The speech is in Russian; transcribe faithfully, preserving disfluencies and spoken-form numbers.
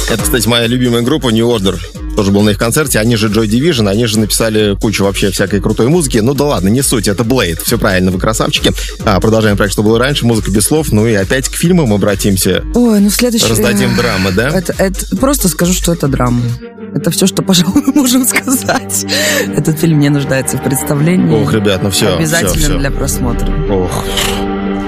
Это, кстати, моя любимая группа New Order. Тоже был на их концерте. Они же Joy Division, они же написали кучу вообще всякой крутой музыки. Ну да ладно, не суть, это Blade. Все правильно, вы красавчики. А, продолжаем проект, что было раньше. Музыка без слов. Ну и опять к фильмам обратимся. Ой, ну следующий... Раздадим драмы, да? Это, это... Просто скажу, что это драма. Это все, что, пожалуй, мы можем сказать. Этот фильм не нуждается в представлении. Ох, ребят, ну все. Обязательно все, все. для просмотра. Ох.